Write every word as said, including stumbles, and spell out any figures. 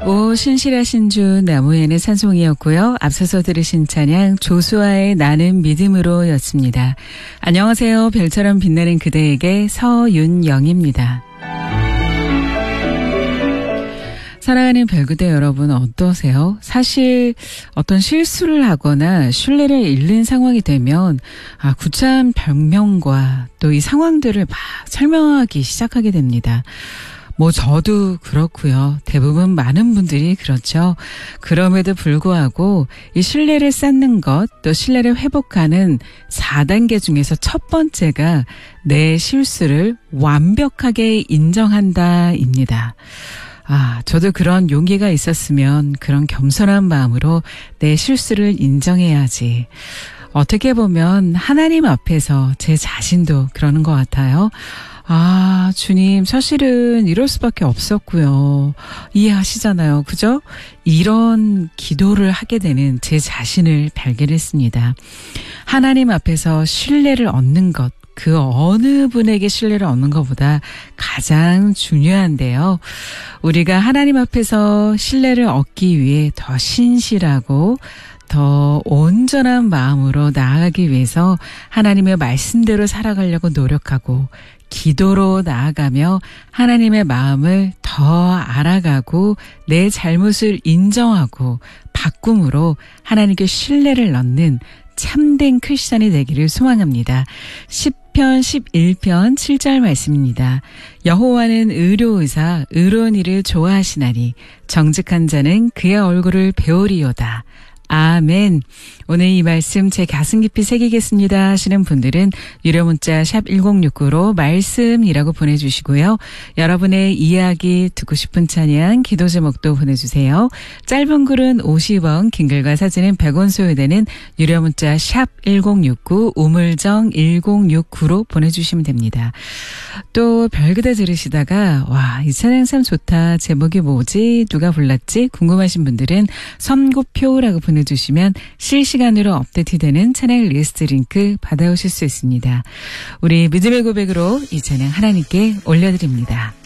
오 신실하신 주 나무에는 산송이었고요. 앞서서 들으신 찬양 조수아의 나는 믿음으로 였습니다. 안녕하세요. 별처럼 빛나는 그대에게 서윤영입니다. 사랑하는 별그대 여러분 어떠세요? 사실 어떤 실수를 하거나 신뢰를 잃는 상황이 되면 아, 구차한 변명과 또 이 상황들을 막 설명하기 시작하게 됩니다. 뭐 저도 그렇고요. 대부분 많은 분들이 그렇죠. 그럼에도 불구하고 이 신뢰를 쌓는 것, 또 신뢰를 회복하는 사 단계 중에서 첫 번째가 내 실수를 완벽하게 인정한다입니다. 아, 저도 그런 용기가 있었으면 그런 겸손한 마음으로 내 실수를 인정해야지. 어떻게 보면 하나님 앞에서 제 자신도 그러는 것 같아요. 아, 주님, 사실은 이럴 수밖에 없었고요. 이해하시잖아요. 그죠? 이런 기도를 하게 되는 제 자신을 발견했습니다. 하나님 앞에서 신뢰를 얻는 것, 그 어느 분에게 신뢰를 얻는 것보다 가장 중요한데요. 우리가 하나님 앞에서 신뢰를 얻기 위해 더 신실하고 더 온전한 마음으로 나아가기 위해서 하나님의 말씀대로 살아가려고 노력하고 기도로 나아가며 하나님의 마음을 더 알아가고 내 잘못을 인정하고 바꿈으로 하나님께 신뢰를 넣는 참된 크리스찬이 되기를 소망합니다. 시편 십일 편 칠 절 말씀입니다. 여호와는 의로우사 의로운 일을 좋아하시나니 정직한 자는 그의 얼굴을 배우리로다. 아멘. 오늘 이 말씀 제 가슴 깊이 새기겠습니다 하시는 분들은 유료 문자 샵 일공육구로 말씀이라고 보내주시고요. 여러분의 이야기 듣고 싶은 찬양 기도 제목도 보내주세요. 짧은 글은 오십 원, 긴 글과 사진은 백 원 소요되는 유료 문자 샵 일공육구 우물정 일공육구로 보내주시면 됩니다. 또 별그대 들으시다가 와, 이 찬양 참 좋다. 제목이 뭐지? 누가 불렀지? 궁금하신 분들은 선고표라고 보내주시면 실시간으로 업데이트되는 찬양 리스트 링크 받아오실 수 있습니다. 우리 믿음의 고백으로 이 찬양 하나님께 올려드립니다.